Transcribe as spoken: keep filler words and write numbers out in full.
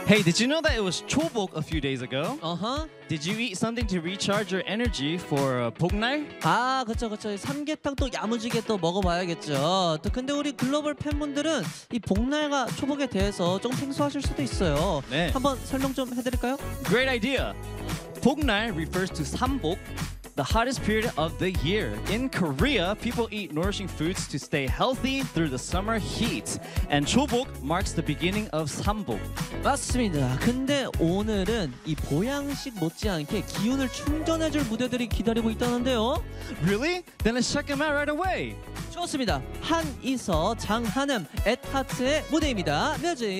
Hey, did you know that it was Chobok a few days ago? 어허. Did you eat something to recharge your energy for uh, 복날? 아, 그쵸, 그쵸. 삼계탕 또 야무지게 또 먹어봐야겠죠. 또 근데 우리 글로벌 팬분들은 이 복날과 초복에 대해서 좀 생소하실 수도 있어요. 네. 한번 설명 좀 해드릴까요? Great idea. 복날 refers to 삼복, the hottest period of the year. In Korea, people eat nourishing foods to stay healthy through the summer heat. And Chobok marks the beginning of 삼복. 맞습니다. 근데 오늘은 이 보양식 못지않게 기운을 충전해줄 무대들이 기다리고 있다는데요. Really? Then let's check them out right away. 좋습니다. 한이서, 장한음, 앳하트의 무대입니다. 뮤직